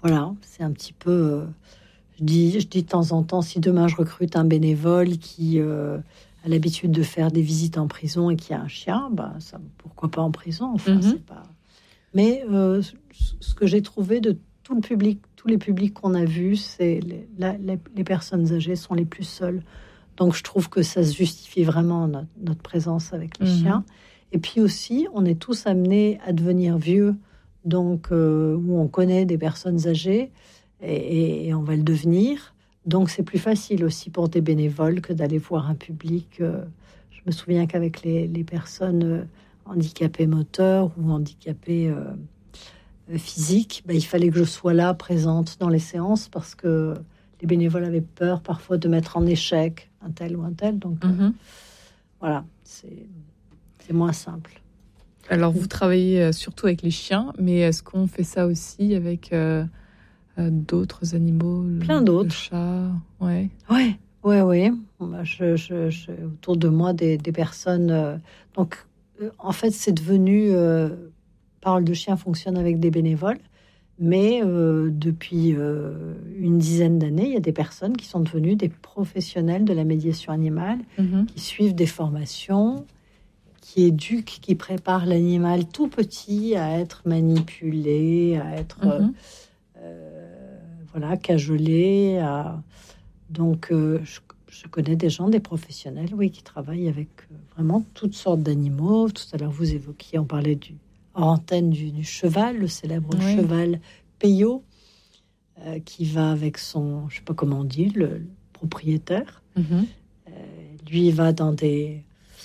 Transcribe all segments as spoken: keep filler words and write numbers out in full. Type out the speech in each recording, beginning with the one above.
voilà, c'est un petit peu... Euh, je, dis, je dis de temps en temps, si demain je recrute un bénévole qui euh, a l'habitude de faire des visites en prison et qui a un chien, bah, ça, pourquoi pas en prison, enfin, Mm-hmm. c'est pas... Mais euh, ce que j'ai trouvé de tout le public, tous les publics qu'on a vus, c'est les, la, les, les personnes âgées sont les plus seules. Donc, je trouve que ça se justifie vraiment notre, notre présence avec les mmh. chiens. Et puis aussi, on est tous amenés à devenir vieux, donc euh, où on connaît des personnes âgées et, et on va le devenir. Donc, c'est plus facile aussi pour des bénévoles que d'aller voir un public. Euh, je me souviens qu'avec les, les personnes euh, handicapées moteurs ou handicapées euh, physiques, ben, il fallait que je sois là, présente dans les séances, parce que les bénévoles avaient peur parfois de mettre en échec un tel ou un tel. Donc, mm-hmm. euh, voilà, c'est, c'est moins simple. Alors, vous travaillez surtout avec les chiens, mais est-ce qu'on fait ça aussi avec euh, euh, d'autres animaux? Plein d'autres. Le chat, ouais. Ouais, ouais, ouais. Je, je, je, autour de moi, des, des personnes... Euh, donc, euh, en fait, c'est devenu... Euh, Parole de chien fonctionne avec des bénévoles. Mais euh, depuis euh, une dizaine d'années, il y a des personnes qui sont devenues des professionnels de la médiation animale, mmh. qui suivent des formations, qui éduquent, qui préparent l'animal tout petit à être manipulé, à être mmh. euh, voilà, cajolé. À... Donc, euh, je, je connais des gens, des professionnels, oui, qui travaillent avec euh, vraiment toutes sortes d'animaux. Tout à l'heure, vous évoquiez, on parlait du en antenne du, du cheval, le célèbre oui. cheval Peyo, euh, qui va avec son, je sais pas comment on dit, le, le propriétaire. Mm-hmm. Euh, lui, il va dans des,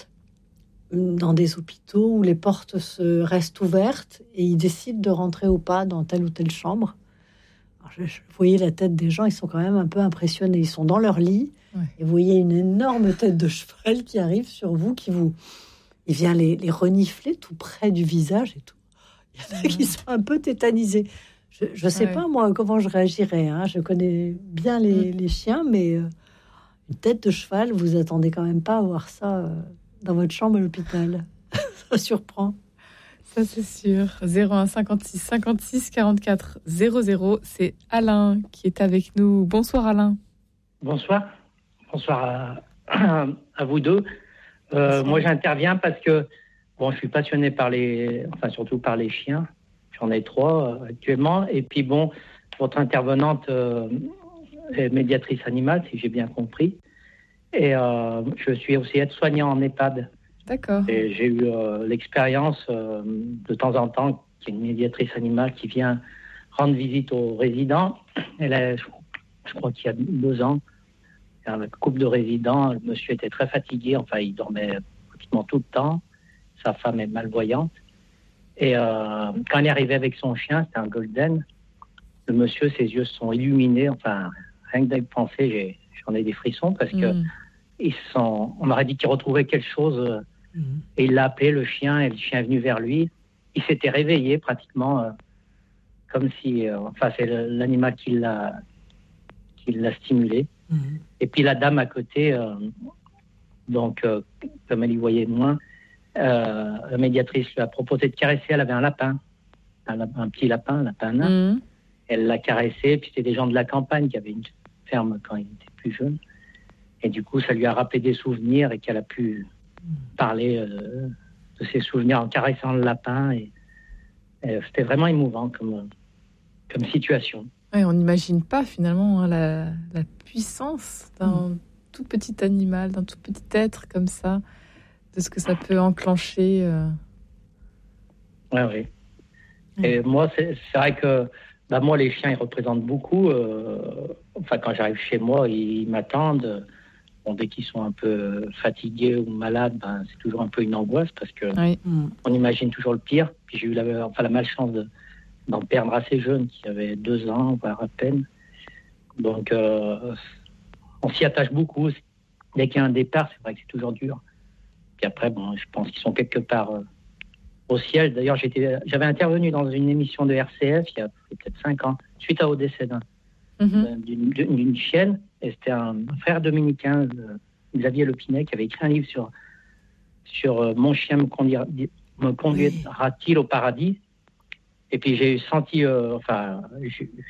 dans des hôpitaux où les portes se restent ouvertes et il décide de rentrer ou pas dans telle ou telle chambre. Alors, je, je, vous voyez la tête des gens, ils sont quand même un peu impressionnés. Ils sont dans leur lit ouais. et vous voyez une énorme tête de cheval qui arrive sur vous, qui vous... Il vient les, les renifler tout près du visage et tout. Il y en a qui sont un peu tétanisés. Je ne sais ouais. pas, moi, comment je réagirais. Hein. Je connais bien les, mm. les chiens, mais euh, une tête de cheval, vous attendez quand même pas à voir ça euh, dans votre chambre à l'hôpital. Ça surprend. Ça, c'est sûr. zéro un cinquante-six cinquante-six quarante-quatre zéro zéro. C'est Alain qui est avec nous. Bonsoir, Alain. Bonsoir. Bonsoir à, à vous deux. Euh, moi, j'interviens parce que bon, je suis passionné par les, enfin surtout par les chiens. J'en ai trois euh, actuellement. Et puis bon, votre intervenante euh, est médiatrice animale, si j'ai bien compris. Et euh, je suis aussi aide-soignant en EHPAD. D'accord. Et j'ai eu euh, l'expérience euh, de temps en temps qu'il y a une médiatrice animale qui vient rendre visite aux résidents. Elle a, je, je crois qu'il y a deux ans. Un couple de résidents, le monsieur était très fatigué, enfin il dormait pratiquement tout le temps, sa femme est malvoyante, et euh, quand il est arrivé avec son chien, c'était un golden, le monsieur, ses yeux se sont illuminés, enfin rien que d'y penser, j'ai, j'en ai des frissons, parce que mmh. ils sont, on aurait dit qu'il retrouvait quelque chose, mmh. et il l'a appelé le chien, et le chien est venu vers lui, il s'était réveillé pratiquement, euh, comme si, euh, enfin c'est le, l'animal qui l'a, qui l'a stimulé. Mmh. Et puis la dame à côté, euh, donc euh, comme elle y voyait moins, euh, la médiatrice lui a proposé de caresser. Elle avait un lapin, un, un petit lapin, un lapin nain. Mmh. Elle l'a caressé. Puis c'était des gens de la campagne qui avaient une ferme quand il était plus jeune. Et du coup, ça lui a rappelé des souvenirs et qu'elle a pu mmh. parler euh, de ses souvenirs en caressant le lapin. Et, et c'était vraiment émouvant comme, comme situation. Ouais, on n'imagine pas finalement hein, la, la puissance d'un mmh. tout petit animal, d'un tout petit être comme ça, de ce que ça peut enclencher. Euh... Ouais, oui, oui. Et mmh. moi, c'est, c'est vrai que bah, moi, les chiens, ils représentent beaucoup. Euh, enfin, quand j'arrive chez moi, ils, ils m'attendent. Bon, dès qu'ils sont un peu fatigués ou malades, ben, c'est toujours un peu une angoisse parce que oui. on imagine toujours le pire. Puis j'ai eu la, enfin, la malchance de d'en perdre assez jeune, qui avait deux ans, voire à peine. Donc, euh, on s'y attache beaucoup. Dès qu'il y a un départ, c'est vrai que c'est toujours dur. Puis après, bon, je pense qu'ils sont quelque part euh, au ciel. D'ailleurs, j'étais, j'avais intervenu dans une émission de R C F il y a peut-être cinq ans, suite au décès d'un, mm-hmm. d'une, d'une, d'une chienne. Et c'était un frère dominicain, Xavier Lepinet, qui avait écrit un livre sur, sur euh, Mon chien me, conduira, me conduira-t-il oui. au paradis. Et puis j'ai senti, euh, enfin, j'ai,